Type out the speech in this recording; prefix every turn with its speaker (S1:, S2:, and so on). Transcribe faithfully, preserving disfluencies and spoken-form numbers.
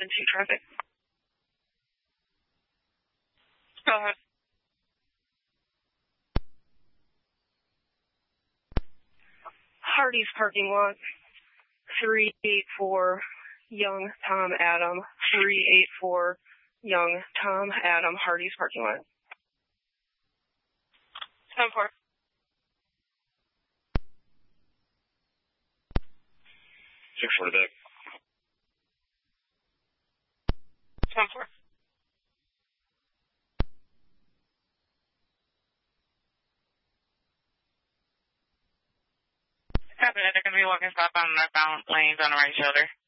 S1: seven two traffic. Go ahead. Hardy's parking lot, three eight four, Young Tom Adam, three eight four, Young Tom Adam, Hardy's parking lot. seven four.
S2: six four to back.
S1: seven four. Copy that. They're going to be walking stop on northbound lanes on the right shoulder.